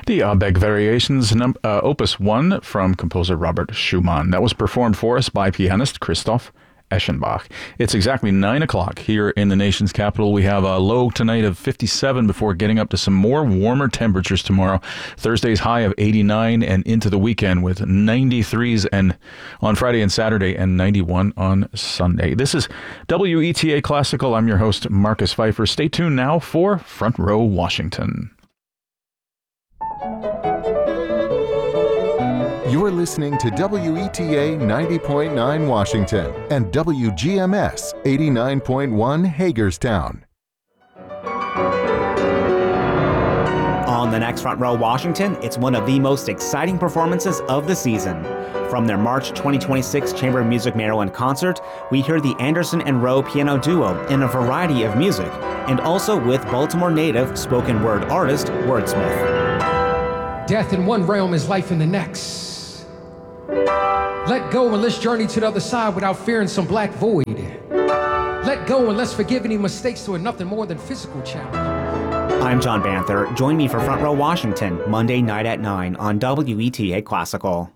The Abegg Variations, Opus 1 from composer Robert Schumann. That was performed for us by pianist Christoph Eschenbach. It's exactly 9 o'clock here in the nation's capital. We have a low tonight of 57 before getting up to some more warmer temperatures tomorrow. Thursday's high of 89 and into the weekend with 93s and on Friday and Saturday and 91 on Sunday. This is WETA Classical. I'm your host, Marcus Pfeiffer. Stay tuned now for Front Row Washington. You're listening to WETA 90.9 Washington and WGMS 89.1 Hagerstown. On the next Front Row Washington, it's one of the most exciting performances of the season. From their March 2026 Chamber of Music Maryland concert, we hear the Anderson and Rowe piano duo in a variety of music, and also with Baltimore native spoken word artist Wordsmith. Death in one realm is life in the next. Let go and let's journey to the other side without fearing some black void. Let go and let's forgive any mistakes to a nothing more than physical challenge. I'm John Banther. Join me for Front Row Washington, Monday night at 9 on WETA Classical.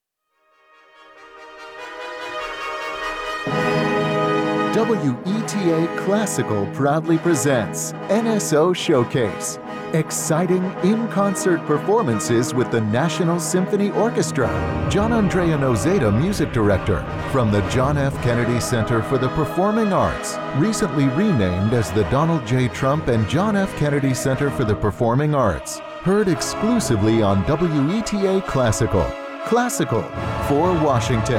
WETA Classical proudly presents NSO Showcase. Exciting in-concert performances with the National Symphony Orchestra. John Andrea Nozeda, music director, from the John F. Kennedy Center for the Performing Arts, recently renamed as the Donald J. Trump and John F. Kennedy Center for the Performing Arts. Heard exclusively on WETA Classical. Classical for Washington.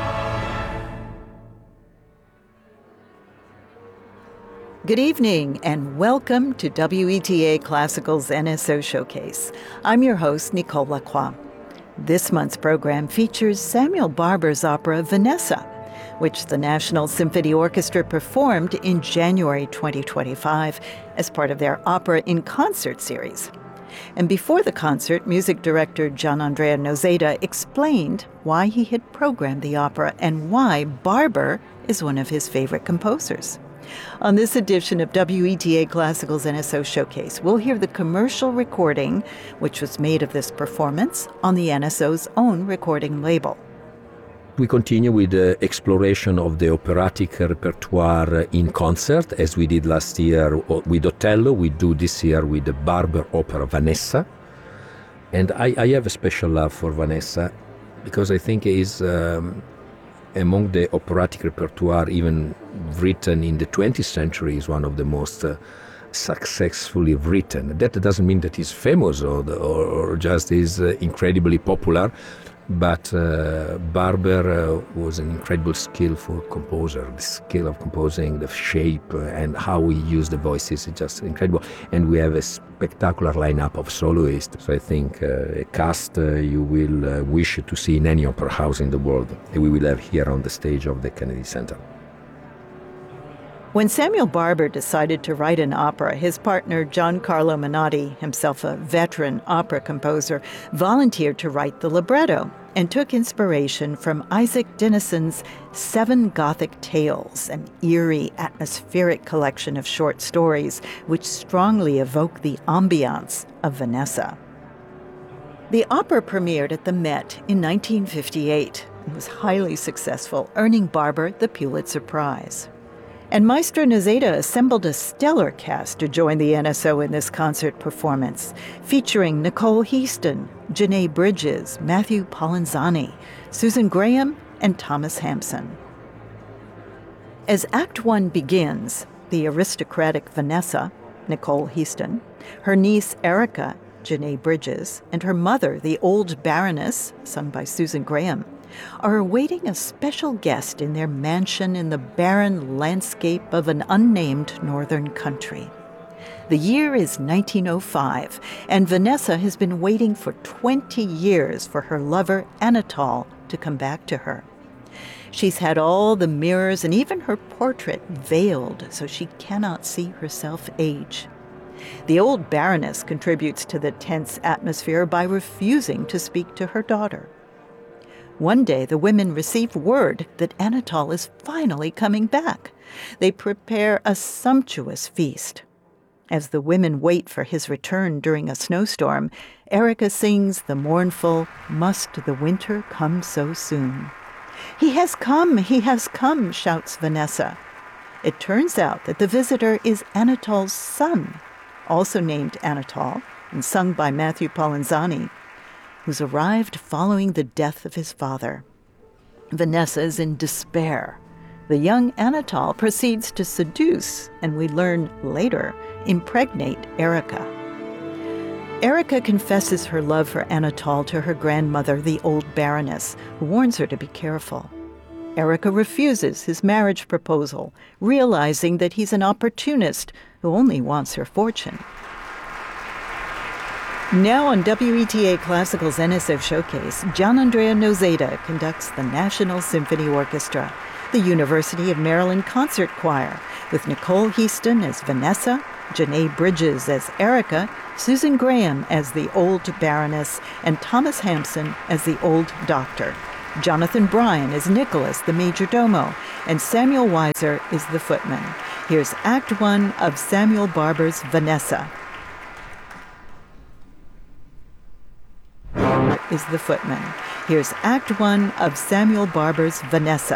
Good evening and welcome to WETA Classical's NSO Showcase. I'm your host, Nicole Lacroix. This month's program features Samuel Barber's opera Vanessa, which the National Symphony Orchestra performed in January 2025 as part of their Opera in Concert series. And before the concert, music director John Andrea Nozeda explained why he had programmed the opera and why Barber is one of his favorite composers. On this edition of WETA Classical's NSO Showcase, we'll hear the commercial recording, which was made of this performance on the NSO's own recording label. We continue with the exploration of the operatic repertoire in concert, as we did last year with Otello. We do this year with the Barber opera Vanessa. And I have a special love for Vanessa because I think it is among the operatic repertoire even written in the 20th century is one of the most successfully written. That doesn't mean that he's famous or just is incredibly popular, but Barber was an incredible skillful composer. The skill of composing, the shape and how he used the voices is just incredible. And we have a spectacular lineup of soloists. So I think a cast you will wish to see in any opera house in the world. We will have here on the stage of the Kennedy Center. When Samuel Barber decided to write an opera, his partner Giancarlo Menotti, himself a veteran opera composer, volunteered to write the libretto and took inspiration from Isaac Denison's Seven Gothic Tales, an eerie, atmospheric collection of short stories which strongly evoke the ambiance of Vanessa. The opera premiered at the Met in 1958 and was highly successful, earning Barber the Pulitzer Prize. And Maestro Nozeda assembled a stellar cast to join the NSO in this concert performance, featuring Nicole Heaston, Janae Bridges, Matthew Polenzani, Susan Graham, and Thomas Hampson. As Act One begins, the aristocratic Vanessa, Nicole Heaston, her niece Erica, Janae Bridges, and her mother, the old Baroness, sung by Susan Graham, are awaiting a special guest in their mansion in the barren landscape of an unnamed northern country. The year is 1905, and Vanessa has been waiting for 20 years for her lover, Anatole, to come back to her. She's had all the mirrors and even her portrait veiled so she cannot see herself age. The old Baroness contributes to the tense atmosphere by refusing to speak to her daughter. One day, the women receive word that Anatole is finally coming back. They prepare a sumptuous feast. As the women wait for his return during a snowstorm, Erica sings the mournful, "Must the winter come so soon?" He has come, shouts Vanessa. It turns out that the visitor is Anatol's son, also named Anatol and sung by Matthew Polenzani, who's arrived following the death of his father. Vanessa is in despair. The young Anatol proceeds to seduce, and we learn later, impregnate Erica. Erica confesses her love for Anatol to her grandmother, the old Baroness, who warns her to be careful. Erica refuses his marriage proposal, realizing that he's an opportunist who only wants her fortune. Now on WETA Classical's NSO Showcase, Gianandrea Noseda conducts the National Symphony Orchestra, the University of Maryland Concert Choir, with Nicole Heaston as Vanessa, Janae Bridges as Erica, Susan Graham as the old Baroness, and Thomas Hampson as the old doctor. Jonathan Bryan as Nicholas, the major domo, and Samuel Weiser is the footman. Here's Act 1 of Samuel Barber's Vanessa. Is the footman. Here's Act 1 of Samuel Barber's Vanessa.